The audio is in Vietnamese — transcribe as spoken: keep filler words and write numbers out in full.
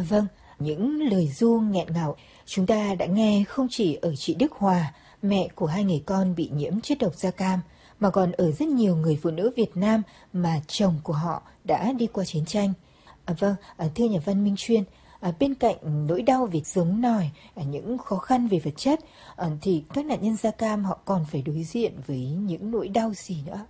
Vâng, những lời ru nghẹn ngào chúng ta đã nghe không chỉ ở chị Đức Hòa, mẹ của hai người con bị nhiễm chất độc da cam, mà còn ở rất nhiều người phụ nữ Việt Nam mà chồng của họ đã đi qua chiến tranh. À, vâng, à, thưa nhà văn Minh Chuyên, à, bên cạnh nỗi đau vì giống nòi, à, những khó khăn về vật chất, à, thì các nạn nhân da cam họ còn phải đối diện với những nỗi đau gì nữa?